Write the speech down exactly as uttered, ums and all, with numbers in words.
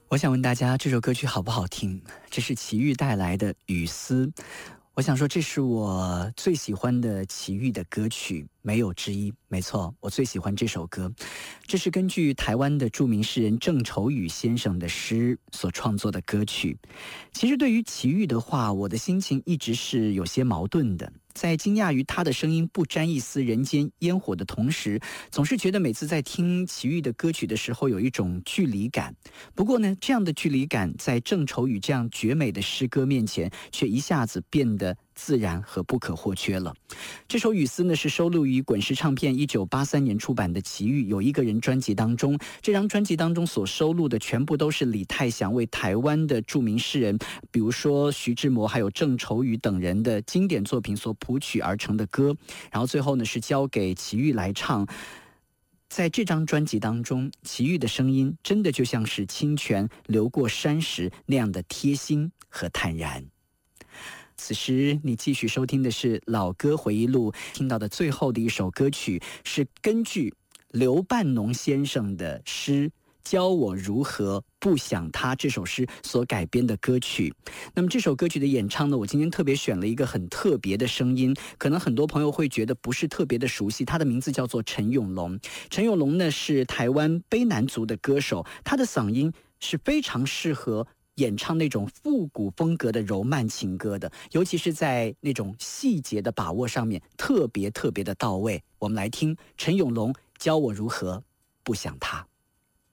我想问大家，这首歌曲好不好听？这是齐豫带来的《雨丝》。我想说，这是我最喜欢的齐豫的歌曲，没有之一。没错，我最喜欢这首歌。这是根据台湾的著名诗人郑愁予先生的诗所创作的歌曲。其实对于齐豫的话，我的心情一直是有些矛盾的。在惊讶于他的声音不沾一丝人间烟火的同时，总是觉得每次在听齐豫的歌曲的时候有一种距离感。不过呢，这样的距离感在郑愁予这样绝美的诗歌面前，却一下子变得自然和不可或缺了。这首《雨丝》呢，是收录于滚石唱片一九八三年出版的齐豫有一个人专辑当中。这张专辑当中所收录的全部都是李泰祥为台湾的著名诗人，比如说徐志摩还有郑愁予等人的经典作品所谱曲而成的歌，然后最后呢是交给齐豫来唱。在这张专辑当中，齐豫的声音真的就像是清泉流过山石那样的贴心和坦然。此时你继续收听的是老歌回忆录，听到的最后的一首歌曲是根据刘半农先生的诗教我如何不想他这首诗所改编的歌曲。那么这首歌曲的演唱呢，我今天特别选了一个很特别的声音，可能很多朋友会觉得不是特别的熟悉，他的名字叫做陈永龙。陈永龙呢是台湾卑南族的歌手，他的嗓音是非常适合演唱那种复古风格的柔慢情歌的，尤其是在那种细节的把握上面特别特别的到位。我们来听陈永龙教我如何不想他。